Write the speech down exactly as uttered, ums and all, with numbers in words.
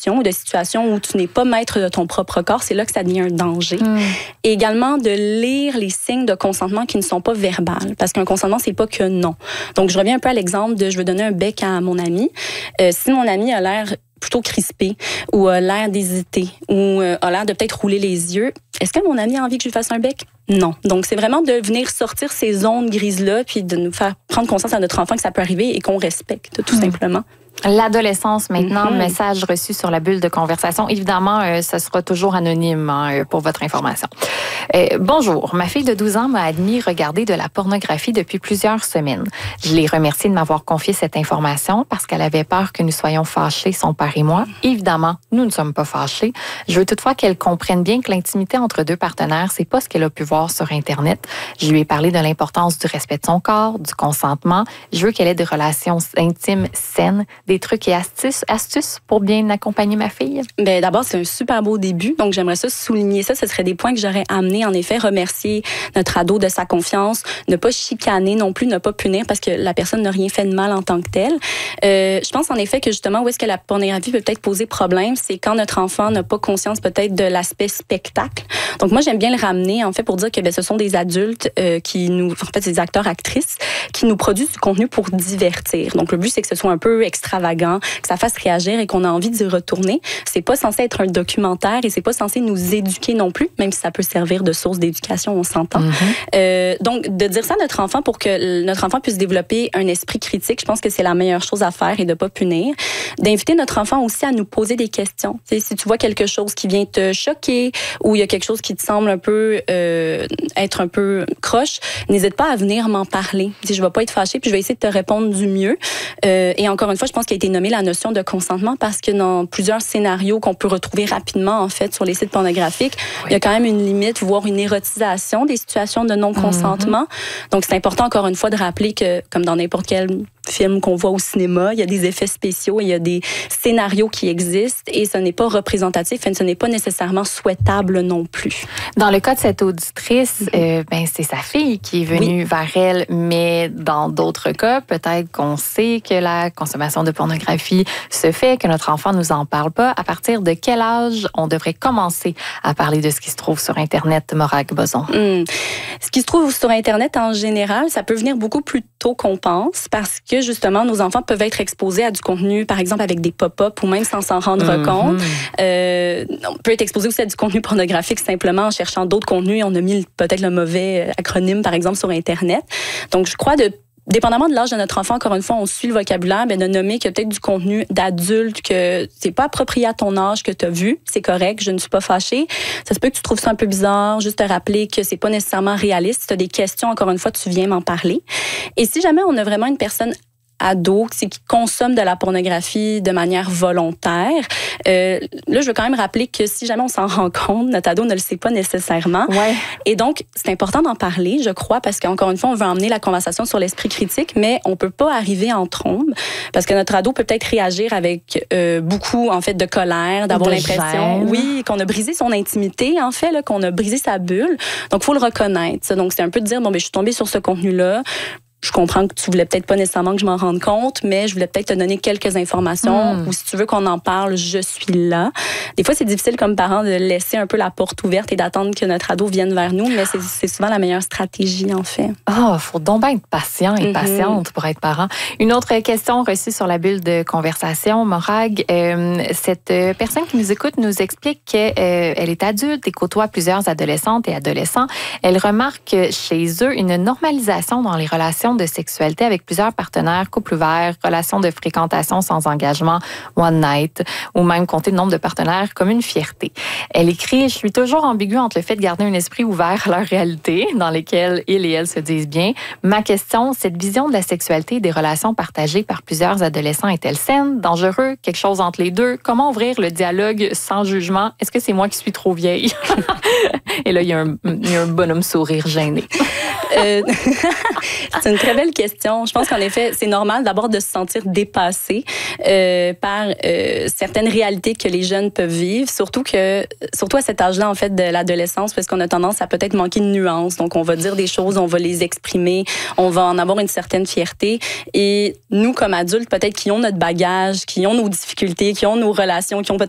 situations ou de situations où tu n'es pas maître de ton propre corps, c'est là que ça devient un danger. Mm. Et également de lire les signes de consentement qui ne sont pas verbales, parce qu'un consentement, c'est pas que non. Donc, je reviens un peu à l'exemple de je veux donner un bec à mon ami. Euh, si mon ami a l'air plutôt crispé ou a l'air d'hésiter ou euh, a l'air de peut-être rouler les yeux, est-ce que mon ami a envie que je lui fasse un bec? Non. Donc, c'est vraiment de venir sortir ces zones grises-là puis de nous faire prendre conscience à notre enfant que ça peut arriver et qu'on respecte, tout mmh. simplement. L'adolescence maintenant, mm-hmm. message reçu sur la bulle de conversation. Évidemment, euh, ça sera toujours anonyme hein, pour votre information. Euh, bonjour, ma fille de douze ans m'a admis regarder de la pornographie depuis plusieurs semaines. Je l'ai remerciée de m'avoir confié cette information parce qu'elle avait peur que nous soyons fâchés, son père et moi. Évidemment, nous ne sommes pas fâchés. Je veux toutefois qu'elle comprenne bien que l'intimité entre deux partenaires, c'est pas ce qu'elle a pu voir sur Internet. Je lui ai parlé de l'importance du respect de son corps, du consentement. Je veux qu'elle ait des relations intimes saines, des trucs et astuces, astuces pour bien accompagner ma fille? Bien, d'abord, c'est un super beau début. Donc, j'aimerais ça souligner ça. Ce serait des points que j'aurais amenés, en effet, remercier notre ado de sa confiance, ne pas chicaner non plus, ne pas punir parce que la personne n'a rien fait de mal en tant que telle. Euh, je pense en effet que justement, où est-ce que la pornographie peut peut-être poser problème, c'est quand notre enfant n'a pas conscience peut-être de l'aspect spectacle. Donc, moi, j'aime bien le ramener, en fait, pour dire que bien, ce sont des adultes euh, qui nous, en fait, des acteurs, actrices, qui nous produisent du contenu pour divertir. Donc, le but, c'est que ce soit un peu extravagant, que ça fasse réagir et qu'on a envie d'y retourner. C'est pas censé être un documentaire et c'est pas censé nous éduquer non plus, même si ça peut servir de source d'éducation, on s'entend. Mm-hmm. Euh, donc, de dire ça à notre enfant pour que notre enfant puisse développer un esprit critique, je pense que c'est la meilleure chose à faire et de pas punir. D'inviter notre enfant aussi à nous poser des questions. T'sais, si tu vois quelque chose qui vient te choquer ou il y a quelque chose qui te semble un peu euh, être un peu croche, n'hésite pas à venir m'en parler. T'sais, je vais pas être fâchée puis je vais essayer de te répondre du mieux. Euh, et encore une fois, je pense qu'il a été nommé la notion de consentement parce que dans plusieurs scénarios qu'on peut retrouver rapidement en fait sur les sites pornographiques, oui. il y a quand même une limite, voire une érotisation des situations de non-consentement. Mm-hmm. Donc c'est important encore une fois de rappeler que comme dans n'importe quel film qu'on voit au cinéma, il y a des effets spéciaux, il y a des scénarios qui existent et ce n'est pas représentatif et ce n'est pas nécessairement souhaitable non plus. Dans le cas de cette auditrice, mm-hmm. euh, ben c'est sa fille qui est venue oui. vers elle, mais dans d'autres cas, peut-être qu'on sait que la consommation de pornographie se fait, que notre enfant nous en parle pas. À partir de quel âge on devrait commencer à parler de ce qui se trouve sur Internet, Morag Boson? Mm. Ce qui se trouve sur Internet en général, ça peut venir beaucoup plus tôt qu'on pense parce que justement, nos enfants peuvent être exposés à du contenu, par exemple avec des pop-up ou même sans s'en rendre mm-hmm. compte. Euh, on peut être exposé aussi à du contenu pornographique simplement en cherchant d'autres contenus. On a mis peut-être le mauvais acronyme, par exemple, sur Internet. Donc, je crois de dépendamment de l'âge de notre enfant, encore une fois, on suit le vocabulaire, ben de nommer qu'il y a peut-être du contenu d'adulte, que c'est pas approprié à ton âge que tu as vu, c'est correct, je ne suis pas fâchée. Ça se peut que tu trouves ça un peu bizarre, juste te rappeler que c'est pas nécessairement réaliste. Si tu as des questions, encore une fois, tu viens m'en parler. Et si jamais on a vraiment une personne ado, c'est qui consomme de la pornographie de manière volontaire. Euh, là, je veux quand même rappeler que si jamais on s'en rend compte, notre ado ne le sait pas nécessairement. Ouais. Et donc, c'est important d'en parler, je crois, parce qu'encore une fois, on veut emmener la conversation sur l'esprit critique, mais on peut pas arriver en trombe, parce que notre ado peut peut-être réagir avec euh, beaucoup, en fait, de colère, d'avoir de l'impression, gêne. oui, qu'on a brisé son intimité, en fait, là, qu'on a brisé sa bulle. Donc, faut le reconnaître. Donc, c'est un peu de dire, bon, ben, je suis tombée sur ce contenu-là. Je comprends que tu voulais peut-être pas nécessairement que je m'en rende compte, mais je voulais peut-être te donner quelques informations mmh. ou si tu veux qu'on en parle, je suis là. Des fois, c'est difficile comme parent de laisser un peu la porte ouverte et d'attendre que notre ado vienne vers nous, mais c'est, c'est souvent la meilleure stratégie, en fait. Ah, oh, faut donc bien être patient et mmh. patiente pour être parent. Une autre question reçue sur la bulle de conversation, Morag. Euh, cette personne qui nous écoute nous explique qu'elle euh, est adulte et côtoie plusieurs adolescentes et adolescents. Elle remarque chez eux une normalisation dans les relations de sexualité avec plusieurs partenaires, couple ouvert, relations de fréquentation sans engagement, one night, ou même compter le nombre de partenaires comme une fierté. Elle écrit « Je suis toujours ambiguë entre le fait de garder un esprit ouvert à leur réalité, dans lesquelles ils et elles se disent bien. Ma question, cette vision de la sexualité et des relations partagées par plusieurs adolescents est-elle saine, dangereux, quelque chose entre les deux? Comment ouvrir le dialogue sans jugement? Est-ce que c'est moi qui suis trop vieille? » Et là, il y a un, il y a un bonhomme sourire gêné. euh, c'est une très belle question. Je pense qu'en effet, c'est normal d'abord de se sentir dépassé euh, par euh, certaines réalités que les jeunes peuvent vivre, surtout que, surtout à cet âge-là, en fait, de l'adolescence, parce qu'on a tendance à peut-être manquer de nuances. Donc, on va dire des choses, on va les exprimer, on va en avoir une certaine fierté. Et nous, comme adultes, peut-être qui ont notre bagage, qui ont nos difficultés, qui ont nos relations, qui ont